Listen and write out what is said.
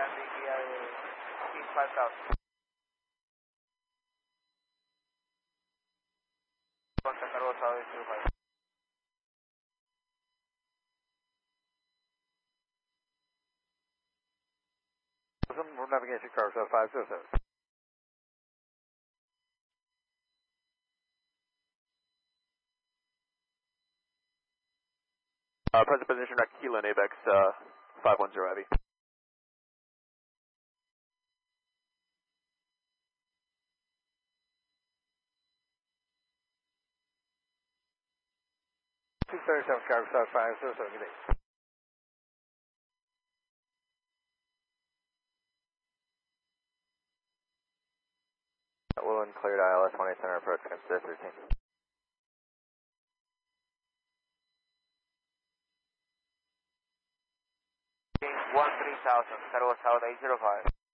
landing vía de King 5000. Contact Cargo South 805. We're navigation Cargo South 507. Present position at Kilo and ABEX 510 Heavy. Cargo South 507, good day. Will and cleared ILS 1 center approach, consider 13. King 13000, Cargo South 805.